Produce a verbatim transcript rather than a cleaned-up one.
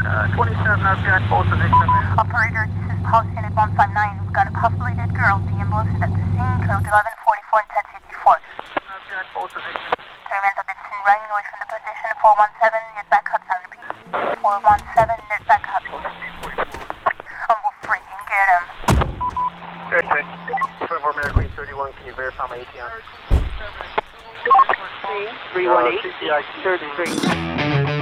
Uh, twenty-seven, I've got both of victims there. Operator, this is Policy Unit one five nine. We've got a possibly dead girl. The ambulance is at the scene, code eleven forty-four and ten fifty-four. I've got both of victims. Remains have been seen running away from the position. four one seven, net back up. I repeat. four one seven, net back up. Oh, we'll freaking get him. Okay. twenty-four American Queen thirty-one, can you verify my A T M? three one eight, C C I thirty-three.